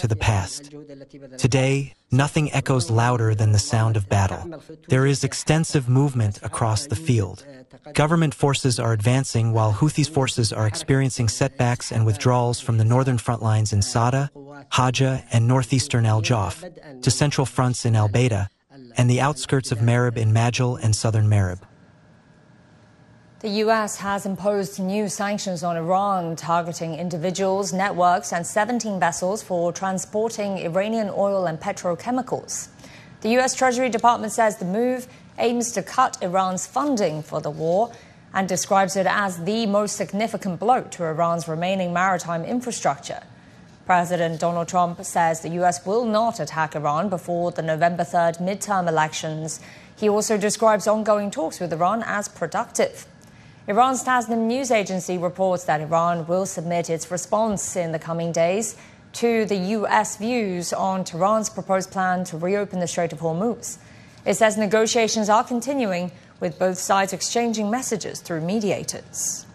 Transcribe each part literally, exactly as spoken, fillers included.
to the past. Today, nothing echoes louder than the sound of battle. There is extensive movement across the field. Government forces are advancing while Houthi forces are experiencing setbacks and withdrawals from the northern front lines in Sada, Hajjah, and northeastern Al Jaf, to central fronts in Al Baida, and the outskirts of Marib in Majil and southern Marib. The U S has imposed new sanctions on Iran, targeting individuals, networks, and seventeen vessels for transporting Iranian oil and petrochemicals. The U S Treasury Department says the move aims to cut Iran's funding for the war and describes it as the most significant blow to Iran's remaining maritime infrastructure. President Donald Trump says the U S will not attack Iran before the November third midterm elections. He also describes ongoing talks with Iran as productive. Iran's Tasnim news agency reports that Iran will submit its response in the coming days to the U S views on Tehran's proposed plan to reopen the Strait of Hormuz. It says negotiations are continuing, with both sides exchanging messages through mediators.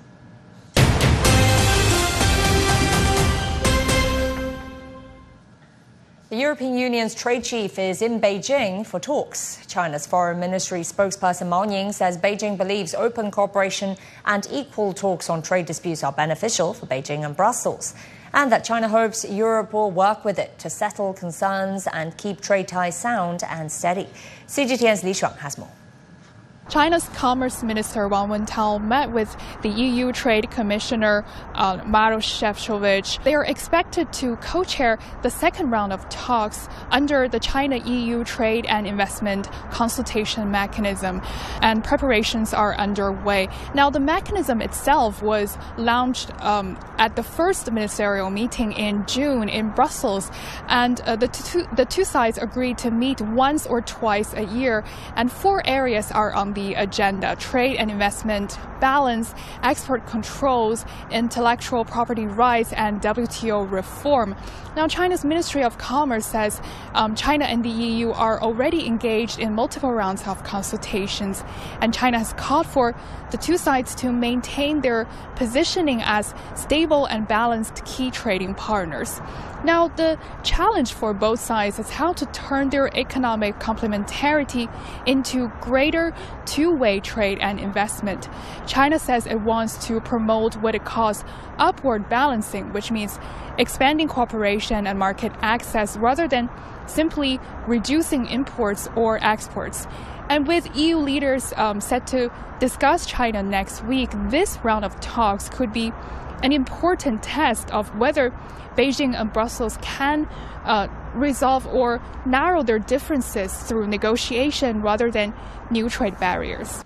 The European Union's trade chief is in Beijing for talks. China's Foreign Ministry spokesperson Mao Ning says Beijing believes open cooperation and equal talks on trade disputes are beneficial for Beijing and Brussels, and that China hopes Europe will work with it to settle concerns and keep trade ties sound and steady. C G T N's Li Shuang has more. China's Commerce Minister Wang Wentao met with the E U Trade Commissioner uh, Maroš Šefčovič. They are expected to co-chair the second round of talks under the China-E U Trade and Investment Consultation Mechanism, and preparations are underway. Now, the mechanism itself was launched um, at the first ministerial meeting in June in Brussels, and uh, the, two, the two sides agreed to meet once or twice a year, and four areas are on the agenda: trade and investment balance, export controls, intellectual property rights, and W T O reform. Now, China's Ministry of Commerce says um, China and the E U are already engaged in multiple rounds of consultations, and China has called for the two sides to maintain their positioning as stable and balanced key trading partners. Now, the challenge for both sides is how to turn their economic complementarity into greater two-way trade and investment. China says it wants to promote what it calls upward balancing, which means expanding cooperation and market access rather than simply reducing imports or exports. And with E U leaders um, set to discuss China next week, this round of talks could be an important test of whether Beijing and Brussels can uh, resolve or narrow their differences through negotiation rather than new trade barriers.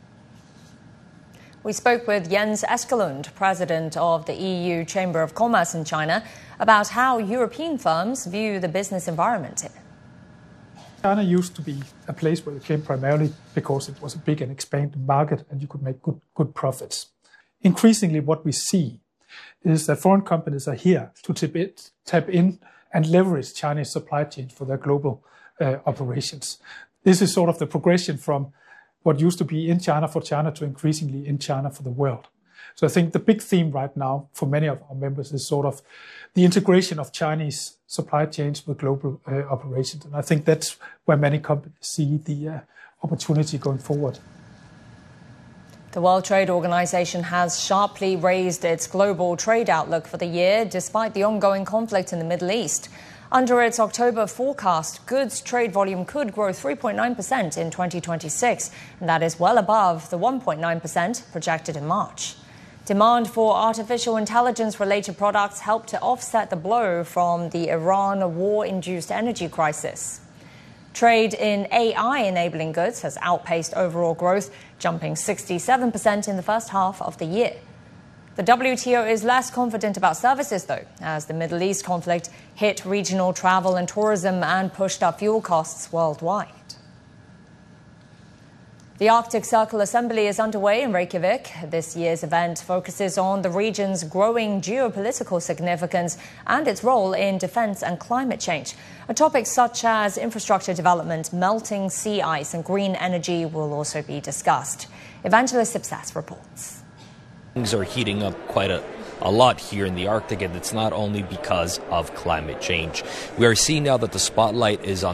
We spoke with Jens Eskelund, president of the E U Chamber of Commerce in China, about how European firms view the business environment here. China used to be a place where you came primarily because it was a big and expanded market and you could make good, good profits. Increasingly, what we see is that foreign companies are here to tap, it, tap in and leverage Chinese supply chains for their global uh, operations. This is sort of the progression from what used to be in China for China to increasingly in China for the world. So I think the big theme right now for many of our members is sort of the integration of Chinese supply chains with global uh, operations. And I think that's where many companies see the uh, opportunity going forward. The World Trade Organization has sharply raised its global trade outlook for the year, despite the ongoing conflict in the Middle East. Under its October forecast, goods trade volume could grow three point nine percent in twenty twenty-six, and that is well above the one point nine percent projected in March. Demand for artificial intelligence-related products helped to offset the blow from the Iran war-induced energy crisis. Trade in A I-enabling goods has outpaced overall growth, jumping sixty-seven percent in the first half of the year. The W T O is less confident about services, though, as the Middle East conflict hit regional travel and tourism and pushed up fuel costs worldwide. The Arctic Circle Assembly is underway in Reykjavik. This year's event focuses on the region's growing geopolitical significance and its role in defense and climate change. Topics such as infrastructure development, melting sea ice and green energy will also be discussed. Evangelist Ipsas reports. Things are heating up quite a a lot here in the Arctic, and it's not only because of climate change. We are seeing now that the spotlight is on